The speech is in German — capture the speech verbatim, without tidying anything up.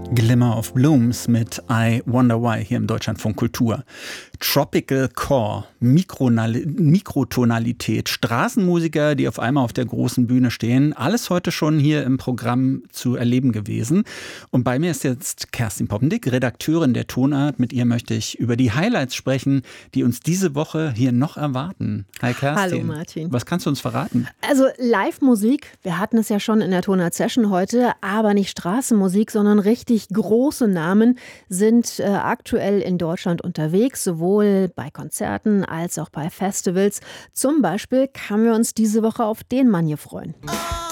Glimmer of Blooms mit I Wonder Why hier im Deutschlandfunk Kultur. Tropical Core, Mikronal- Mikrotonalität, Straßenmusiker, die auf einmal auf der großen Bühne stehen. Alles heute schon hier im Programm zu erleben gewesen. Und bei mir ist jetzt Kerstin Poppendick, Redakteurin der Tonart. Mit ihr möchte ich über die Highlights sprechen, die uns diese Woche hier noch erwarten. Hi Kerstin. Hallo Martin. Was kannst du uns verraten? Also Live-Musik, wir hatten es ja schon in der Tonart-Session heute, aber nicht Straßenmusik, sondern richtig große Namen sind äh, aktuell in Deutschland unterwegs, sowohl bei Konzerten als auch bei Festivals. Zum Beispiel können wir uns diese Woche auf den Mann hier freuen. Oh.